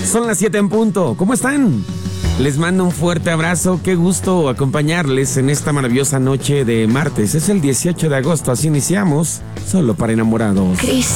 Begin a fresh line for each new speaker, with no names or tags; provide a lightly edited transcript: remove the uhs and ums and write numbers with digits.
Son las 7 en punto. ¿Cómo están? Les mando un fuerte abrazo. Qué gusto acompañarles en esta maravillosa noche de martes. Es el 18 de agosto, así iniciamos. Solo para enamorados.
Cris.